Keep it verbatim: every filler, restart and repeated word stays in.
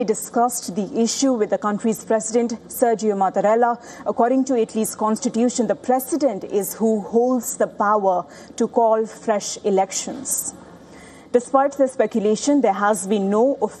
discussed the issue with the country's president, Sergio Mattarella. According to Italy's constitution, the president is who holds the power to call fresh elections. Despite the speculation, there has been no official